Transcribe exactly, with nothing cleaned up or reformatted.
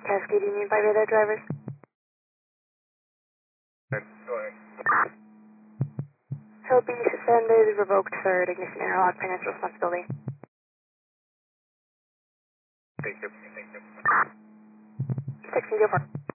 Cascade Union five eight drivers. Go ahead. He'll be suspended, revoked third, ignition interlock, financial responsibility. Thank you. Thank you. Six, go for it.